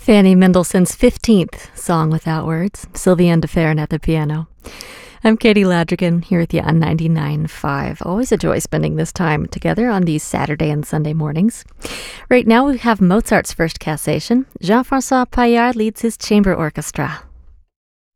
Fanny Mendelssohn's 15th song without words, Sylviane de Ferran at the piano. I'm Katie Ladrigan here with you on 99.5. Always a joy spending this time together on these Saturday and Sunday mornings. Right now we have Mozart's first cassation. Jean-François Paillard leads his chamber orchestra.